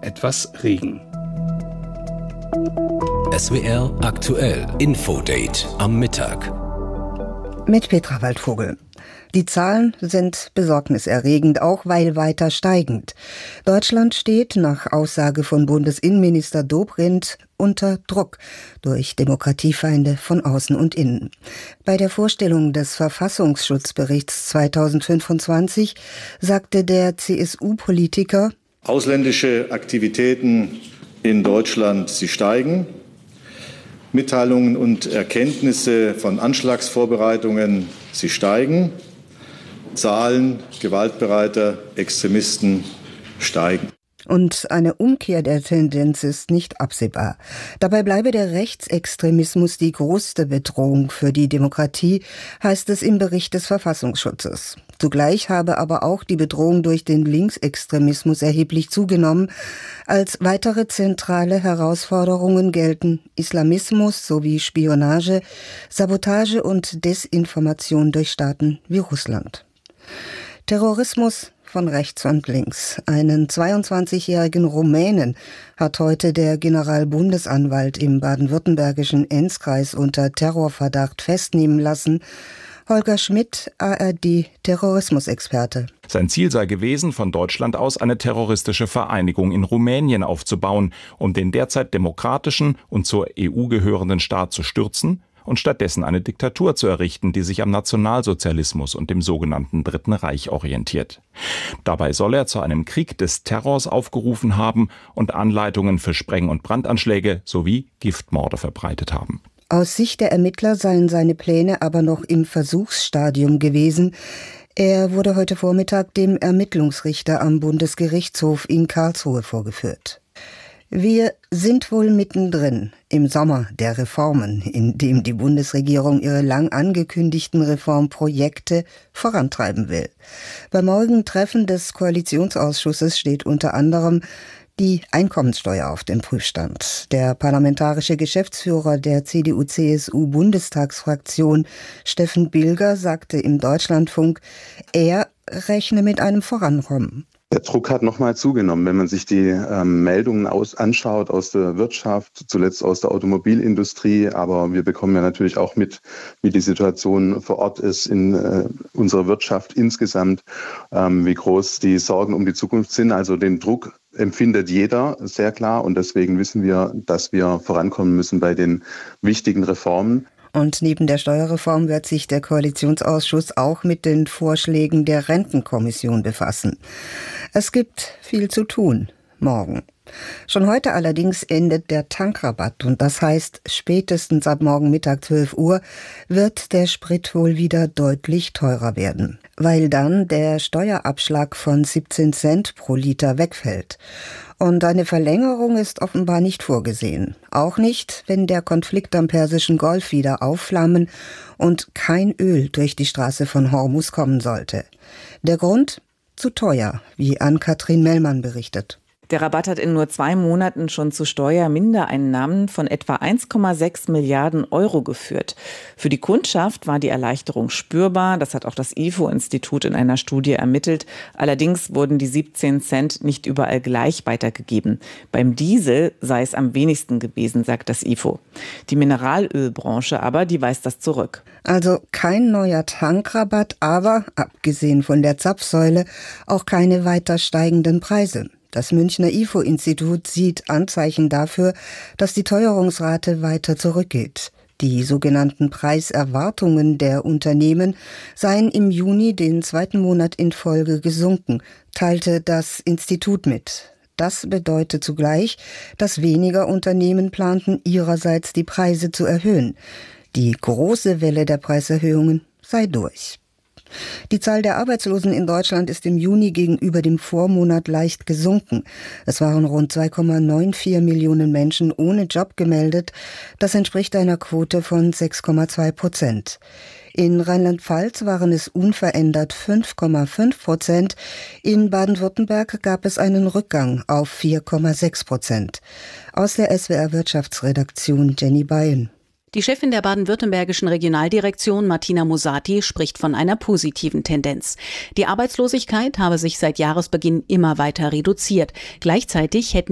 etwas Regen. SWR aktuell Infodate am Mittag. Mit Petra Waldvogel. Die Zahlen sind besorgniserregend, auch weil weiter steigend. Deutschland steht nach Aussage von Bundesinnenminister Dobrindt unter Druck durch Demokratiefeinde von außen und innen. Bei der Vorstellung des Verfassungsschutzberichts 2025 sagte der CSU-Politiker: Ausländische Aktivitäten in Deutschland, sie steigen. Mitteilungen und Erkenntnisse von Anschlagsvorbereitungen, sie steigen. Zahlen gewaltbereiter Extremisten steigen. Und eine Umkehr der Tendenz ist nicht absehbar. Dabei bleibe der Rechtsextremismus die größte Bedrohung für die Demokratie, heißt es im Bericht des Verfassungsschutzes. Zugleich habe aber auch die Bedrohung durch den Linksextremismus erheblich zugenommen. Als weitere zentrale Herausforderungen gelten Islamismus sowie Spionage, Sabotage und Desinformation durch Staaten wie Russland. Terrorismus von rechts und links. Einen 22-jährigen Rumänen hat heute der Generalbundesanwalt im baden-württembergischen Enzkreis unter Terrorverdacht festnehmen lassen. Holger Schmidt, ARD-Terrorismusexperte. Sein Ziel sei gewesen, von Deutschland aus eine terroristische Vereinigung in Rumänien aufzubauen, um den derzeit demokratischen und zur EU gehörenden Staat zu stürzen und stattdessen eine Diktatur zu errichten, die sich am Nationalsozialismus und dem sogenannten Dritten Reich orientiert. Dabei soll er zu einem Krieg des Terrors aufgerufen haben und Anleitungen für Spreng- und Brandanschläge sowie Giftmorde verbreitet haben. Aus Sicht der Ermittler seien seine Pläne aber noch im Versuchsstadium gewesen. Er wurde heute Vormittag dem Ermittlungsrichter am Bundesgerichtshof in Karlsruhe vorgeführt. Wir sind wohl mittendrin im Sommer der Reformen, in dem die Bundesregierung ihre lang angekündigten Reformprojekte vorantreiben will. Beim morgigen Treffen des Koalitionsausschusses steht unter anderem die Einkommenssteuer auf dem Prüfstand. Der parlamentarische Geschäftsführer der CDU-CSU-Bundestagsfraktion, Steffen Bilger, sagte im Deutschlandfunk, er rechne mit einem Vorankommen. Der Druck hat nochmal zugenommen, wenn man sich die Meldungen anschaut aus der Wirtschaft, zuletzt aus der Automobilindustrie. Aber wir bekommen ja natürlich auch mit, wie die Situation vor Ort ist in unserer Wirtschaft insgesamt, wie groß die Sorgen um die Zukunft sind. Also den Druck empfindet jeder sehr klar und deswegen wissen wir, dass wir vorankommen müssen bei den wichtigen Reformen. Und neben der Steuerreform wird sich der Koalitionsausschuss auch mit den Vorschlägen der Rentenkommission befassen. Es gibt viel zu tun morgen. Schon heute allerdings endet der Tankrabatt und das heißt, spätestens ab morgen Mittag 12 Uhr wird der Sprit wohl wieder deutlich teurer werden, weil dann der Steuerabschlag von 17 Cent pro Liter wegfällt. Und eine Verlängerung ist offenbar nicht vorgesehen. Auch nicht, wenn der Konflikt am Persischen Golf wieder aufflammen und kein Öl durch die Straße von Hormuz kommen sollte. Der Grund? Zu teuer, wie Ann-Kathrin Mellmann berichtet. Der Rabatt hat in nur 2 Monaten schon zu Steuermindereinnahmen von etwa 1,6 Milliarden Euro geführt. Für die Kundschaft war die Erleichterung spürbar. Das hat auch das IFO-Institut in einer Studie ermittelt. Allerdings wurden die 17 Cent nicht überall gleich weitergegeben. Beim Diesel sei es am wenigsten gewesen, sagt das IFO. Die Mineralölbranche aber, die weist das zurück. Also kein neuer Tankrabatt, aber, abgesehen von der Zapfsäule, auch keine weiter steigenden Preise. Das Münchner IFO-Institut sieht Anzeichen dafür, dass die Teuerungsrate weiter zurückgeht. Die sogenannten Preiserwartungen der Unternehmen seien im Juni den 2. Monat in Folge gesunken, teilte das Institut mit. Das bedeutet zugleich, dass weniger Unternehmen planten, ihrerseits die Preise zu erhöhen. Die große Welle der Preiserhöhungen sei durch. Die Zahl der Arbeitslosen in Deutschland ist im Juni gegenüber dem Vormonat leicht gesunken. Es waren rund 2,94 Millionen Menschen ohne Job gemeldet. Das entspricht einer Quote von 6,2%. In Rheinland-Pfalz waren es unverändert 5,5%. In Baden-Württemberg gab es einen Rückgang auf 4,6%. Aus der SWR-Wirtschaftsredaktion Jenny Bayen. Die Chefin der baden-württembergischen Regionaldirektion, Martina Musati, spricht von einer positiven Tendenz. Die Arbeitslosigkeit habe sich seit Jahresbeginn immer weiter reduziert. Gleichzeitig hätten